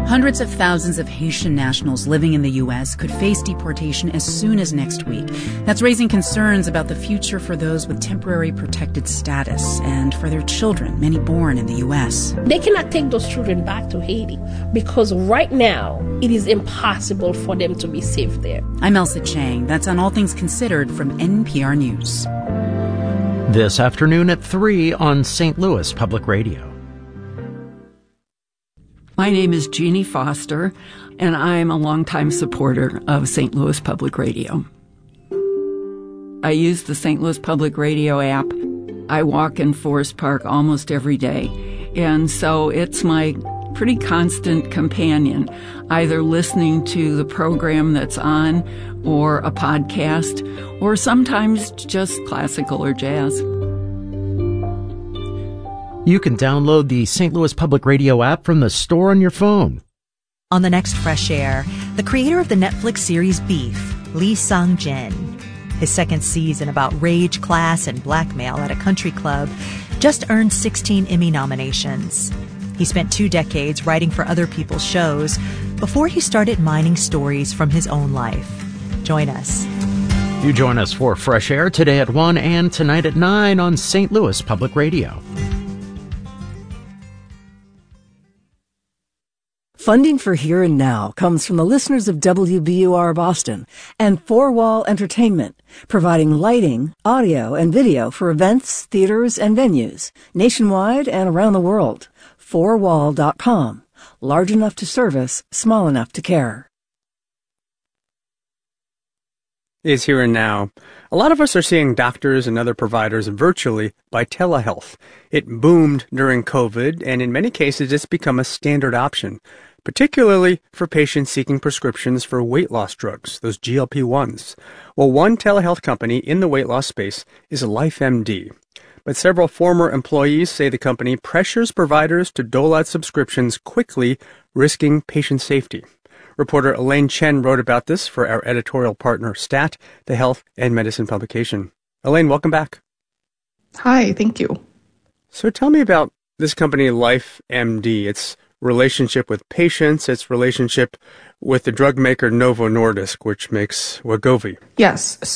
Hundreds of thousands of Haitian nationals living in the U.S. could face deportation as soon as next week. That's raising concerns about the future for those with temporary protected status and for their children, many born in the U.S. They cannot take those children back to Haiti because right now it is impossible for them to be safe there. I'm Elsa Chang. That's on All Things Considered from NPR News. This afternoon at 3 on St. Louis Public Radio. My name is Jeannie Foster, and I'm a longtime supporter of St. Louis Public Radio. I use the St. Louis Public Radio app. I walk in Forest Park almost every day, and so it's my pretty constant companion, either listening to the program that's on or a podcast, or sometimes just classical or jazz. You can download the St. Louis Public Radio app from the store on your phone. On the next Fresh Air, the creator of the Netflix series Beef, Lee Sung-jin. His second season about rage, class, and blackmail at a country club just earned 16 Emmy nominations. He spent 2 decades writing for other people's shows before he started mining stories from his own life. Join us. You join us for Fresh Air today at 1 and tonight at 9 on St. Louis Public Radio. Funding for Here and Now comes from the listeners of WBUR Boston and Four Wall Entertainment, providing lighting, audio, and video for events, theaters, and venues nationwide and around the world. Fourwall.com. Large enough to service, small enough to care. Is Here and Now. A lot of us are seeing doctors and other providers virtually by telehealth. It boomed during COVID, and in many cases it's become a standard option, particularly for patients seeking prescriptions for weight loss drugs, those GLP-1s. Well, one telehealth company in the weight loss space is LifeMD. But several former employees say the company pressures providers to dole out subscriptions quickly, risking patient safety. Reporter Elaine Chen wrote about this for our editorial partner, STAT, the health and medicine publication. Elaine, welcome back. Hi, thank you. So tell me about this company, LifeMD, its relationship with patients, its relationship with the drug maker Novo Nordisk, which makes Wegovy. Yes.